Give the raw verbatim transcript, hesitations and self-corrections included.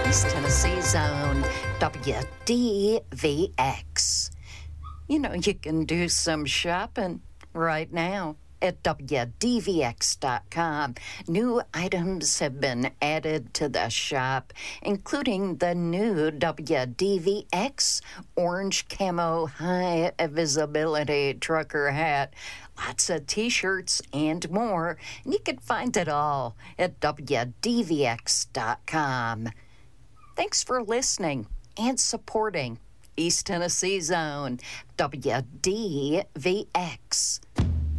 East Tennessee Zone, W D V X. You know, you can do some shopping right now at W D V X dot com. New items have been added to the shop, including the new W D V X orange camo high visibility trucker hat, lots of t-shirts and more. And you can find it all at W D V X dot com. Thanks for listening and supporting East Tennessee Zone, W D V X.